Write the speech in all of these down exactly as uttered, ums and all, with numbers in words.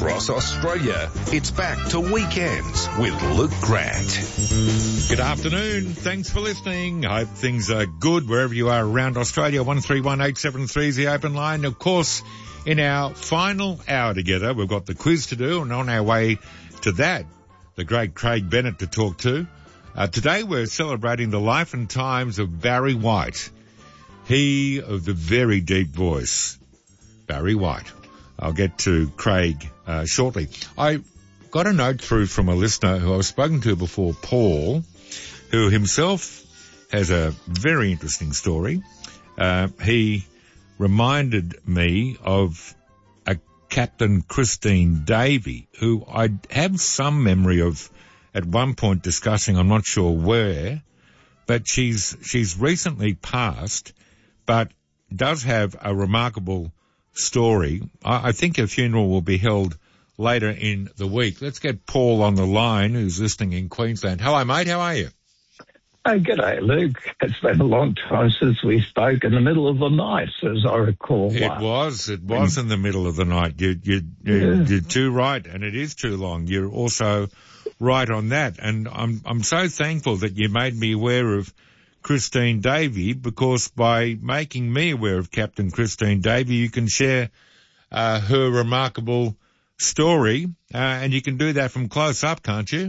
across Australia. It's back to Weekends with Luke Grant. Good afternoon. Thanks for listening. I hope things are good wherever you are around Australia. one three one eight seven three is the open line. Of course, in our final hour together, we've got the quiz to do, and on our way to that, the great Craig Bennett to talk to. Uh, today we're celebrating the life and times of Barry White. He of the very deep voice, Barry White. I'll get to Craig uh, shortly. I got a note through from a listener who I've spoken to before, Paul, who himself has a very interesting story. Uh, he reminded me of a Captain Christine Davey, who I have some memory of at one point discussing, I'm not sure where, but she's she's recently passed, but does have a remarkable story. I, I think her funeral will be held later in the week. Let's get Paul on the line, who's listening in Queensland. Hello, mate. How are you? Oh, g'day, Luke. It's been a long time since we spoke in the middle of the night, as I recall. It was. It was in the middle of the night. You, you, you, Yeah. You're too right, and it is too long. You're also right on that, and I'm I'm so thankful that you made me aware of Christine Davey, because by making me aware of Captain Christine Davey, you can share uh, her remarkable story, uh, and you can do that from close up, can't you?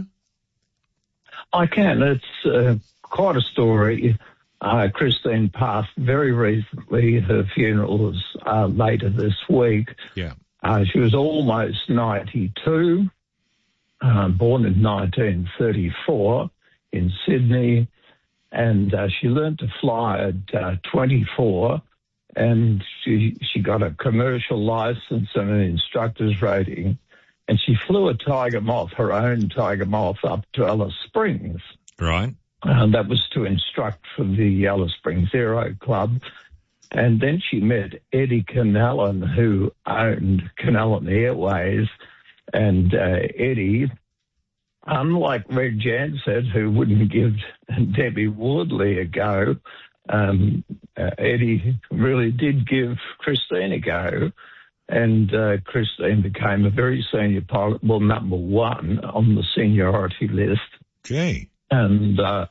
I can. It's uh, quite a story. Uh, Christine passed very recently. Her funeral was uh, later this week. Yeah. Uh, she was almost ninety-two, uh, born in nineteen thirty-four in Sydney, and uh, she learned to fly at uh, twenty-four, and she she got a commercial license and an instructor's rating, and she flew a Tiger Moth, her own Tiger Moth, up to Alice Springs. Right. And that was to instruct for the Alice Springs Aero Club. And then she met Eddie Canellan, who owned Canellan Airways. And uh, Eddie, unlike Reg Janset, who wouldn't give Debbie Wardley a go, um, uh, Eddie really did give Christine a go. And uh, Christine became a very senior pilot, well, number one on the seniority list. Okay. And uh,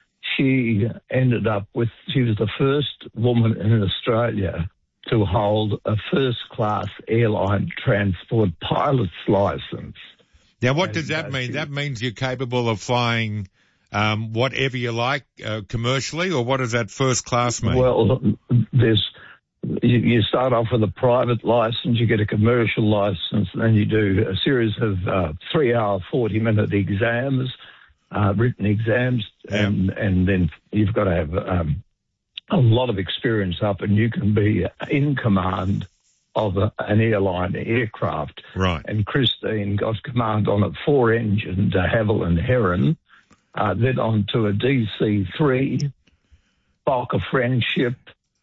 she ended up with, she was the first woman in Australia to hold a first-class airline transport pilot's license. Now, what And, does that uh, mean? she- That means you're capable of flying um, whatever you like uh, commercially, or what does that first class mean? Well, there's, you, you start off with a private license, you get a commercial license, and then you do a series of uh, three-hour, forty-minute exams, uh, written exams, and, and then you've got to have um, a lot of experience up, and you can be in command of a, an airline aircraft. Right. And Christine got command on a four-engine de Havilland Heron, uh, then on to a D C three, Fokker Friendship,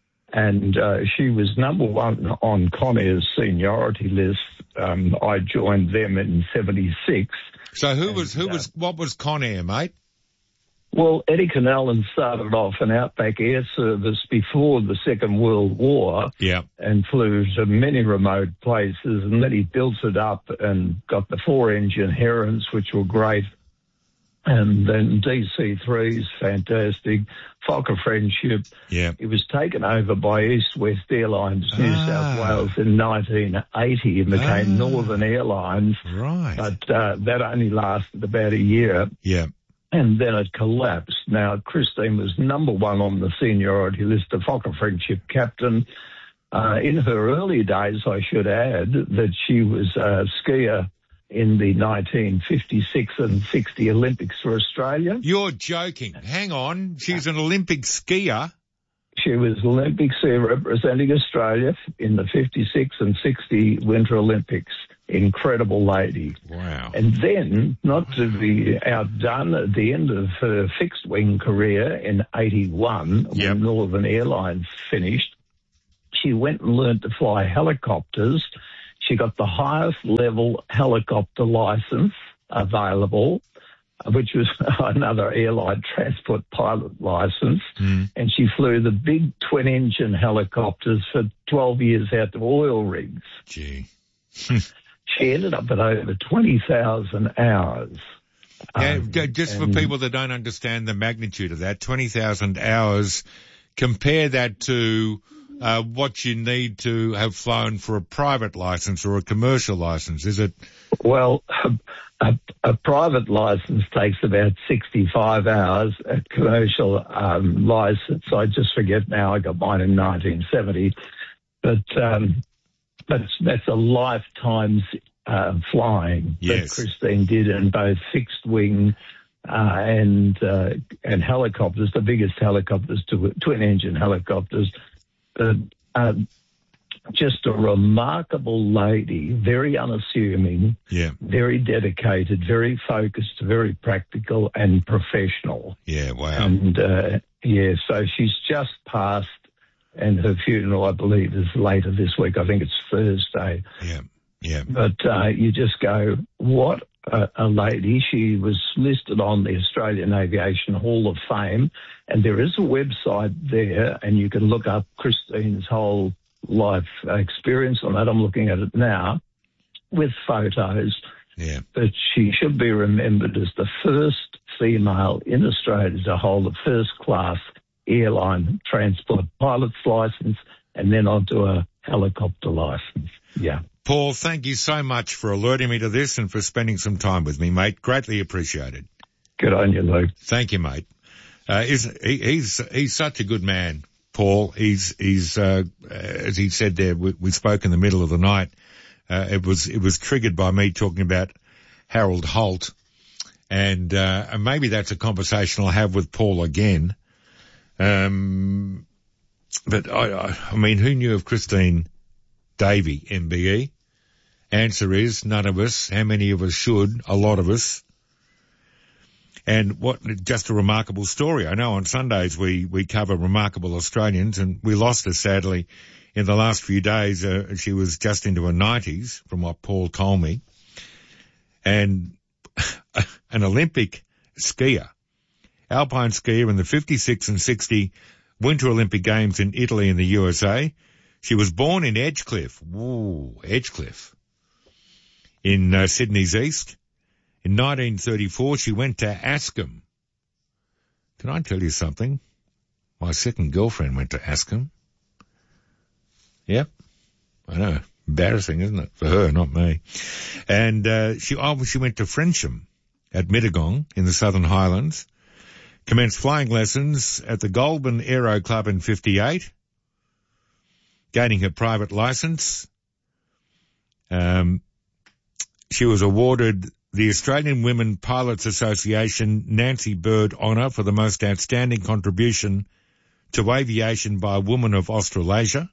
and uh, she was number one on Conair's seniority list. Um, I joined them in seventy-six. So who was, who uh, was, what was Conair, mate? Well, Eddie Canellan started off an Outback Air Service before the Second World War. Yeah. And flew to many remote places, and then he built it up and got the four-engine Herons, which were great, and then D C threes, fantastic, Fokker Friendship. Yeah. It was taken over by East West Airlines New Ah. South Wales in nineteen eighty and became Ah. Northern Airlines, Right. but uh, that only lasted about a year. Yeah. And then it collapsed. Now, Christine was number one on the seniority list, the Fokker Friendship captain. Uh, in her early days, I should add that she was a skier in the nineteen fifty-six and sixty Olympics for Australia. You're joking. Hang on. She's an Olympic skier. She was Olympic skier representing Australia in the fifty-six and sixty Winter Olympics. Incredible lady. Wow. And then, not to be outdone, at the end of her fixed-wing career in eighty-one, Yep. when Northern Airlines finished, she went and learned to fly helicopters. She got the highest level helicopter license available, which was another airline transport pilot license. Mm. And she flew the big twin-engine helicopters for twelve years out to oil rigs. Gee. she ended up at over twenty thousand hours. Yeah, Um, just for and- people that don't understand the magnitude of that, twenty thousand hours, compare that to uh, what you need to have flown for a private license or a commercial license. Is it? Well, a, a private license takes about sixty-five hours. A commercial um, license, I just forget now, I got mine in nineteen seventy. But um, but that's a lifetime's uh, flying Yes. that Christine did in both fixed wing uh, and uh, and helicopters, the biggest helicopters, tw- twin engine helicopters. But, um, just a remarkable lady, very unassuming, Yeah, very dedicated, very focused, very practical and professional. yeah, wow. And, uh, yeah, so she's just passed, and her funeral, I believe, is later this week. I think it's Thursday. Yeah, yeah, But uh, you just go, what a, a lady. She was listed on the Australian Aviation Hall of Fame, and there is a website there, and you can look up Christine's whole life experience on that. I'm looking at it now with photos. yeah. But she should be remembered as the first female in Australia to hold a first-class airline transport pilot's license and then onto a helicopter license. Yeah. Paul, thank you so much for alerting me to this and for spending some time with me, mate. Greatly appreciated. Good on you, Luke. Thank you, mate. Uh, he's, he, he's, he's such a good man, Paul. He's, he's, uh, as he said there, we, we spoke in the middle of the night. Uh, it was, it was triggered by me talking about Harold Holt. And, uh, and maybe that's a conversation I'll have with Paul again. Um, but I, I, I mean, who knew of Christine Davey, M B E? Answer is none of us. How many of us should? A lot of us. And what, just a remarkable story. I know on Sundays we, we cover remarkable Australians, and we lost her sadly in the last few days. Uh, she was just into her nineties from what Paul told me. And an Olympic skier, alpine skier in the fifty-six and sixty Winter Olympic Games in Italy and the U S A. She was born in Edgecliff. Woo, Edgecliff. In uh, Sydney's east. In nineteen thirty-four, she went to Ascom. Can I tell you something? My second girlfriend went to Ascom. Yep. I know. Embarrassing, isn't it? For her, not me. And uh, she oh, she went to Frensham at Mittagong in the Southern Highlands. Commenced flying lessons at the Goulburn Aero Club in fifty-eight. Gaining her private license. Um, she was awarded the Australian Women Pilots Association Nancy Bird Honour for the most outstanding contribution to aviation by a woman of Australasia.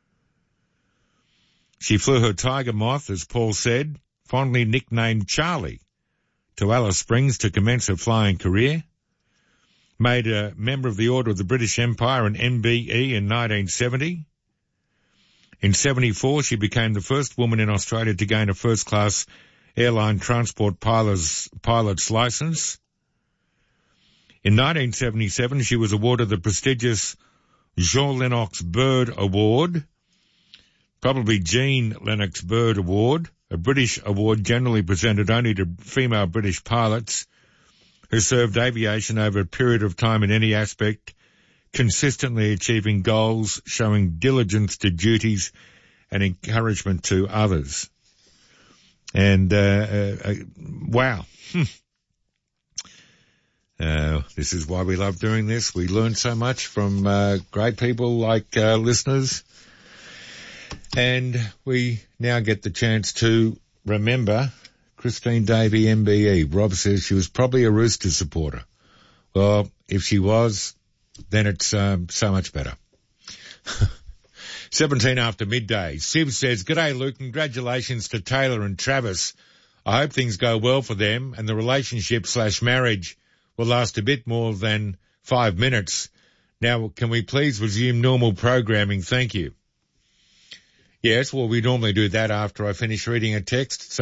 She flew her Tiger Moth, as Paul said, fondly nicknamed Charlie, to Alice Springs to commence her flying career. Made a member of the Order of the British Empire, an M B E, in nineteen seventy. In seventy-four, she became the first woman in Australia to gain a first-class airline transport pilot's, pilot's license. In nineteen seventy-seven, she was awarded the prestigious Jean Lennox Bird Award, probably Jean Lennox Bird Award, a British award generally presented only to female British pilots who served aviation over a period of time in any aspect, consistently achieving goals, showing diligence to duties and encouragement to others. And, uh, uh, uh wow. uh, this is why we love doing this. We learn so much from, uh, great people like, uh, listeners. And we now get the chance to remember Christine Davey, M B E. Rob says she was probably a Rooster supporter. Well, if she was, then it's um, so much better. seventeen after midday. Siv says, "G'day, Luke. Congratulations to Taylor and Travis. I hope things go well for them and the relationship slash marriage will last a bit more than five minutes. Now, can we please resume normal programming? Thank you." Yes, well, we normally do that after I finish reading a text. So